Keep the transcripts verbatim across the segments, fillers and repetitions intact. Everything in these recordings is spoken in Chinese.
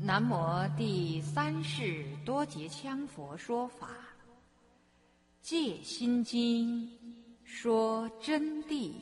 南无第三世多杰羌佛说法，戒心经说真谛。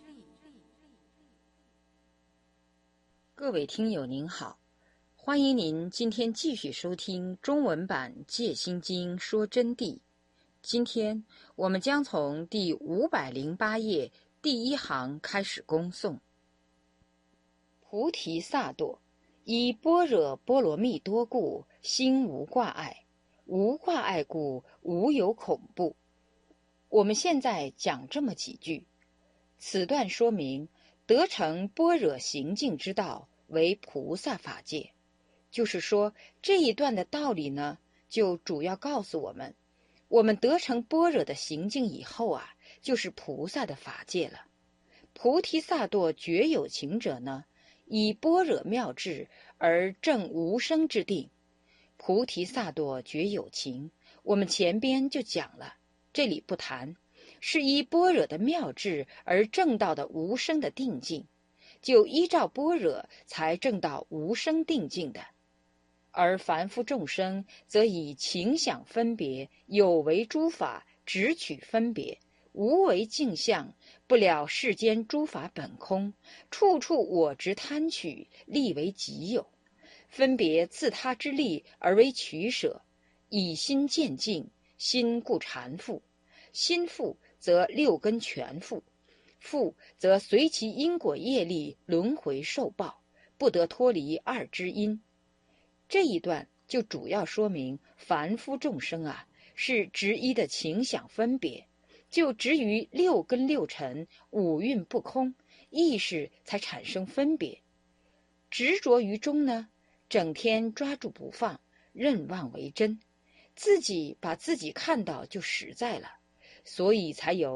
各位听友您好，欢迎您今天继续收听中文版《戒心经说真谛》。今天我们将从第五百零八页第一行开始恭诵。菩提萨埵，依般若波罗蜜多故，心无挂碍，无挂碍故，无有恐怖。我们现在讲这么几句，此段说明得成般若行境之道为菩萨法界，就是说这一段的道理呢，就主要告诉我们，我们得成般若的行境以后啊，就是菩萨的法界了。菩提萨埵觉有情者呢，以般若妙智而证无生之定。菩提萨埵觉有情，我们前边就讲了，这里不谈，是依般若的妙智而证到的无生的定境，就依照般若才证到无生定境的。而凡夫众生则以情想分别，有为诸法直取分别，无为镜像，不了世间诸法本空，处处我执贪取，立为己有，分别自他之力而为取舍，以心见境，心故缠缚，心缚则六根全缚，缚则随其因果业力轮回受报，不得脱离二之因。这一段就主要说明凡夫众生啊，是执一的情想分别，就执于六根六尘，五蕴不空，意识才产生分别。执着于中呢，整天抓住不放，认妄为真，自己把自己看到就实在了，所以才有